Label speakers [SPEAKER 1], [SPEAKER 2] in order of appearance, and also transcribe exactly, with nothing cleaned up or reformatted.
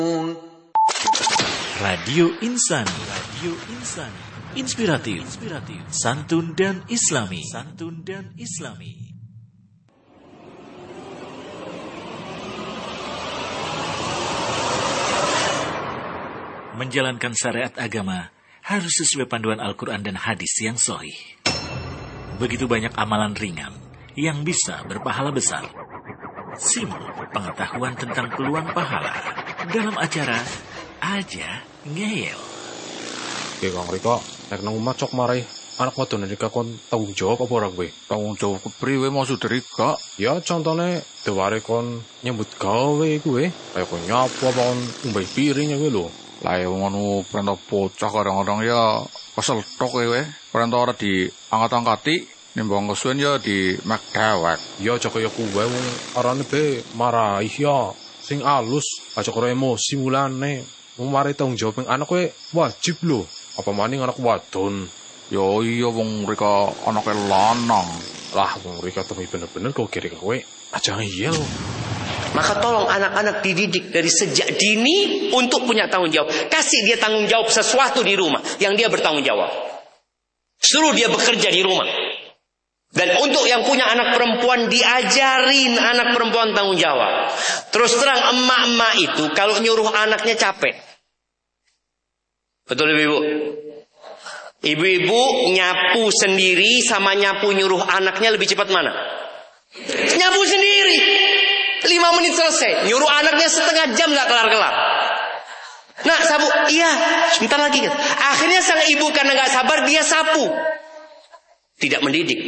[SPEAKER 1] Radio Insani, Radio Insani, inspiratif, inspiratif, santun dan islami, santun dan islami. Menjalankan syariat agama harus sesuai panduan Al-Quran dan hadis yang sahih. Begitu banyak amalan ringan yang bisa berpahala besar. Simak pengetahuan tentang peluang pahala dalam acara Aja Ngeyel.
[SPEAKER 2] Oke Kang Rika, nek nang omah cok mari anak wadon Rika kon tanggung jawab apa ora kowe?
[SPEAKER 3] Tanggung jawab kepriwe maksud Rika?
[SPEAKER 2] Ya contone deware kon nyambut gawe kuwe, kaya kon nyapu apa kon umbai piring kuwi lho.
[SPEAKER 3] Lah ya ngono perintah bocah kadang-kadang ya kesel tok kowe. Perintah ora diangkat-angkati, nimbang kesuwen ya di mek dewek.
[SPEAKER 2] Ya aja kaya kuwe wong arane be marah ya. Sing alus, aja karo emosi mulane. Mari tanggung jawab anak kowe wajib lho. Apa maning anak wadon.
[SPEAKER 3] Yo iya wong Rika anake lanang.
[SPEAKER 2] Lah wong Rika temi bener-bener kok kira kowe aja ngiyel.
[SPEAKER 4] Maka tolong anak-anak dididik dari sejak dini untuk punya tanggung jawab. Kasih dia tanggung jawab sesuatu di rumah yang dia bertanggung jawab. Suruh dia bekerja di rumah. Dan untuk yang punya anak perempuan, diajarin anak perempuan tanggung jawab. Terus terang emak-emak itu kalau nyuruh anaknya capek. Betul ibu-ibu? Ibu-ibu nyapu sendiri sama nyapu nyuruh anaknya lebih cepat mana? Nyapu sendiri. Lima menit selesai. Nyuruh anaknya setengah jam gak kelar-kelar. Nah sapu, iya sebentar lagi. Akhirnya sang ibu karena gak sabar dia sapu. Tidak mendidik.